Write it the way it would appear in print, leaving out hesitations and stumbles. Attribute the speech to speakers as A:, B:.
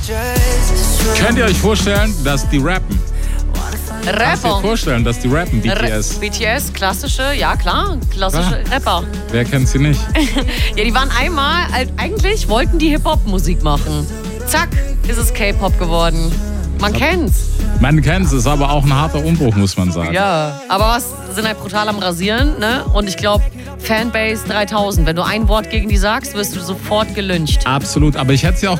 A: Könnt ihr euch vorstellen, dass die rappen? Könnt ihr euch
B: Rapper.
A: vorstellen, dass die rappen, BTS?
B: BTS, klassische, ja klar, klassische Rapper.
A: Wer kennt sie nicht?
B: Ja, die waren einmal, eigentlich wollten die Hip-Hop-Musik machen. Zack, ist es K-Pop geworden. Man kennt's.
A: Man kennt es, ist aber auch ein harter Umbruch, muss man sagen.
B: Ja, aber was sind halt brutal am Rasieren, ne? Und ich glaube, Fanbase 3000. Wenn du ein Wort gegen die sagst, wirst du sofort gelyncht.
A: Absolut, aber ich hätte sie auch